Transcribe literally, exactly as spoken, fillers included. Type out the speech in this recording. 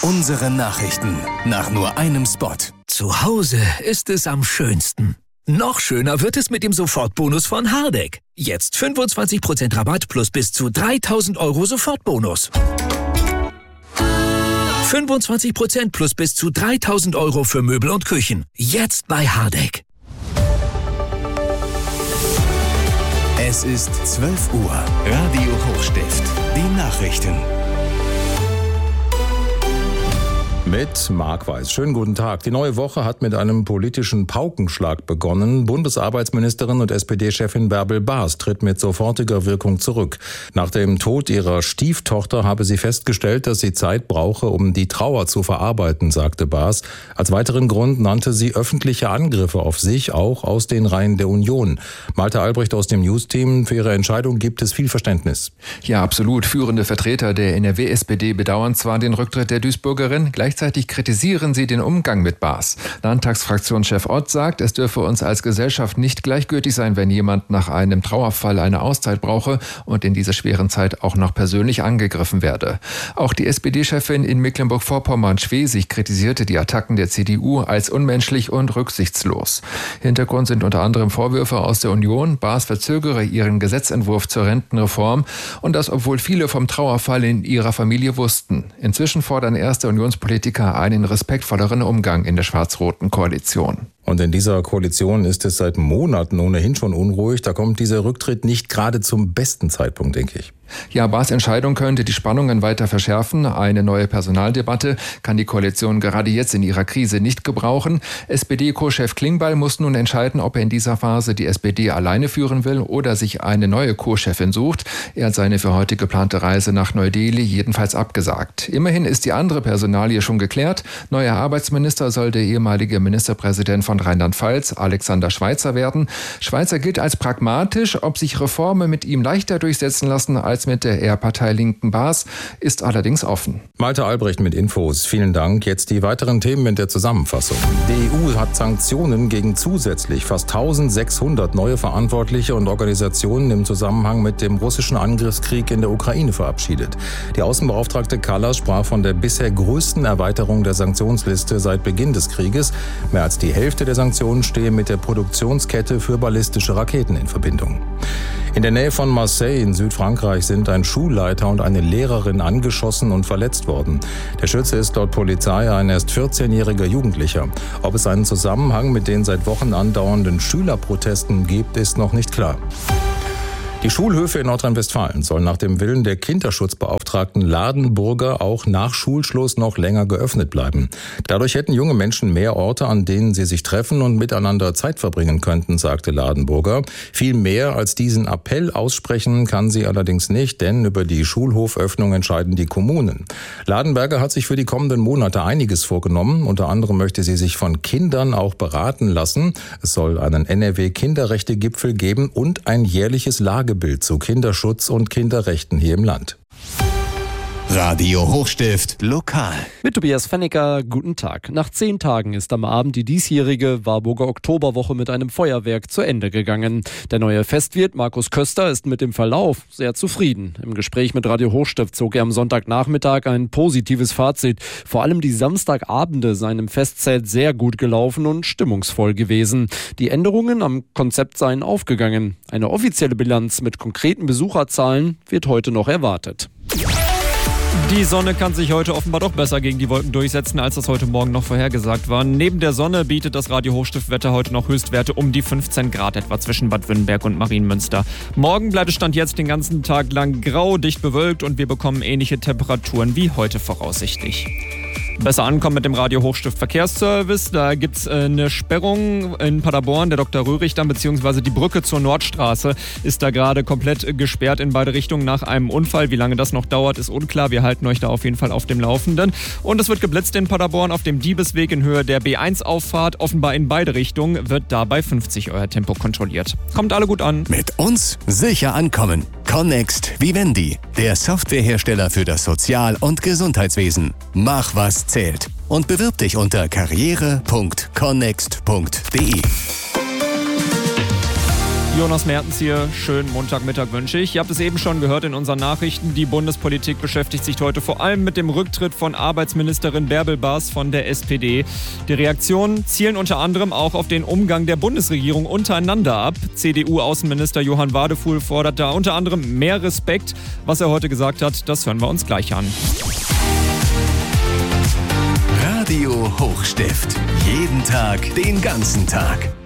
Unsere Nachrichten nach nur einem Spot. Zu Hause ist es am schönsten. Noch schöner wird es mit dem Sofortbonus von Hardegg. Jetzt fünfundzwanzig Prozent Rabatt plus bis zu dreitausend Euro Sofortbonus. fünfundzwanzig Prozent plus bis zu dreitausend Euro für Möbel und Küchen. Jetzt bei Hardegg. Es ist zwölf Uhr. Radio Hochstift. Die Nachrichten. Mit Marc Weiß. Schönen guten Tag. Die neue Woche hat mit einem politischen Paukenschlag begonnen. Bundesarbeitsministerin und S P D-Chefin Bärbel Baas tritt mit sofortiger Wirkung zurück. Nach dem Tod ihrer Stieftochter habe sie festgestellt, dass sie Zeit brauche, um die Trauer zu verarbeiten, sagte Baas. Als weiteren Grund nannte sie öffentliche Angriffe auf sich, auch aus den Reihen der Union. Malte Albrecht aus dem News-Team. Für ihre Entscheidung gibt es viel Verständnis. Ja, absolut. Führende Vertreter der N R W-S P D bedauern zwar den Rücktritt der Duisburgerin, gleichzeitig Gleichzeitig kritisieren sie den Umgang mit Baas. Landtagsfraktionschef Ott sagt, es dürfe uns als Gesellschaft nicht gleichgültig sein, wenn jemand nach einem Trauerfall eine Auszeit brauche und in dieser schweren Zeit auch noch persönlich angegriffen werde. Auch die S P D-Chefin in Mecklenburg-Vorpommern-Schwesig kritisierte die Attacken der C D U als unmenschlich und rücksichtslos. Hintergrund sind unter anderem Vorwürfe aus der Union, Baas verzögere ihren Gesetzentwurf zur Rentenreform und das, obwohl viele vom Trauerfall in ihrer Familie wussten. Inzwischen fordern erste Unionspolitiker einen respektvolleren Umgang in der schwarz-roten Koalition. Und in dieser Koalition ist es seit Monaten ohnehin schon unruhig. Da kommt dieser Rücktritt nicht gerade zum besten Zeitpunkt, denke ich. Ja, Baas' Entscheidung könnte die Spannungen weiter verschärfen. Eine neue Personaldebatte kann die Koalition gerade jetzt in ihrer Krise nicht gebrauchen. S P D-Co-Chef Klingbeil muss nun entscheiden, ob er in dieser Phase die S P D alleine führen will oder sich eine neue Co-Chefin sucht. Er hat seine für heute geplante Reise nach Neu-Delhi jedenfalls abgesagt. Immerhin ist die andere Personalie schon geklärt. Neuer Arbeitsminister soll der ehemalige Ministerpräsident von Rheinland-Pfalz, Alexander Schweitzer, werden. Schweitzer gilt als pragmatisch. Ob sich Reformen mit ihm leichter durchsetzen lassen als mit der eher parteilinken Baas, ist allerdings offen. Malte Albrecht mit Infos. Vielen Dank. Jetzt die weiteren Themen in der Zusammenfassung. Die E U hat Sanktionen gegen zusätzlich fast eintausendsechshundert neue Verantwortliche und Organisationen im Zusammenhang mit dem russischen Angriffskrieg in der Ukraine verabschiedet. Die Außenbeauftragte Kallas sprach von der bisher größten Erweiterung der Sanktionsliste seit Beginn des Krieges. Mehr als die Hälfte der Sanktionen stehe mit der Produktionskette für ballistische Raketen in Verbindung. In der Nähe von Marseille in Südfrankreich sind ein Schulleiter und eine Lehrerin angeschossen und verletzt worden. Der Schütze ist laut Polizei ein erst vierzehnjähriger Jugendlicher. Ob es einen Zusammenhang mit den seit Wochen andauernden Schülerprotesten gibt, ist noch nicht klar. Die Schulhöfe in Nordrhein-Westfalen sollen nach dem Willen der Kinderschutzbeauftragten Ladenburger auch nach Schulschluss noch länger geöffnet bleiben. Dadurch hätten junge Menschen mehr Orte, an denen sie sich treffen und miteinander Zeit verbringen könnten, sagte Ladenburger. Viel mehr als diesen Appell aussprechen kann sie allerdings nicht, denn über die Schulhoföffnung entscheiden die Kommunen. Ladenberger hat sich für die kommenden Monate einiges vorgenommen. Unter anderem möchte sie sich von Kindern auch beraten lassen. Es soll einen N R W-Kinderrechte-Gipfel geben und ein jährliches Lagebild zu Kinderschutz und Kinderrechten hier im Land. Radio Hochstift lokal. Mit Tobias Fennecker, guten Tag. Nach zehn Tagen ist am Abend die diesjährige Warburger Oktoberwoche mit einem Feuerwerk zu Ende gegangen. Der neue Festwirt Markus Köster ist mit dem Verlauf sehr zufrieden. Im Gespräch mit Radio Hochstift zog er am Sonntagnachmittag ein positives Fazit. Vor allem die Samstagabende seien im Festzelt sehr gut gelaufen und stimmungsvoll gewesen. Die Änderungen am Konzept seien aufgegangen. Eine offizielle Bilanz mit konkreten Besucherzahlen wird heute noch erwartet. Die Sonne kann sich heute offenbar doch besser gegen die Wolken durchsetzen, als das heute Morgen noch vorhergesagt war. Neben der Sonne bietet das Radio Hochstift-Wetter heute noch Höchstwerte um die fünfzehn Grad etwa zwischen Bad Wünnenberg und Marienmünster. Morgen bleibt es Stand jetzt den ganzen Tag lang grau, dicht bewölkt und wir bekommen ähnliche Temperaturen wie heute voraussichtlich. Besser ankommen mit dem Radio Hochstift Verkehrsservice. Da gibt es äh, eine Sperrung in Paderborn, der Doktor Röhrig-Damm bzw. die Brücke zur Nordstraße ist da gerade komplett gesperrt in beide Richtungen nach einem Unfall. Wie lange das noch dauert, ist unklar. Wir halten euch da auf jeden Fall auf dem Laufenden. Und es wird geblitzt in Paderborn auf dem Diebesweg in Höhe der B eins Auffahrt. Offenbar in beide Richtungen wird dabei fünfzig euer Tempo kontrolliert. Kommt alle gut an. Mit uns sicher ankommen. Connext Vivendi, der Softwarehersteller für das Sozial- und Gesundheitswesen. Mach, was zählt. Und bewirb dich unter karriere punkt connext punkt de. Jonas Mertens hier, schönen Montagmittag wünsche ich. Ihr habt es eben schon gehört in unseren Nachrichten. Die Bundespolitik beschäftigt sich heute vor allem mit dem Rücktritt von Arbeitsministerin Bärbel Baas von der S P D. Die Reaktionen zielen unter anderem auch auf den Umgang der Bundesregierung untereinander ab. C D U-Außenminister Johann Wadefuhl fordert da unter anderem mehr Respekt. Was er heute gesagt hat, das hören wir uns gleich an. Radio Hochstift. Jeden Tag, den ganzen Tag.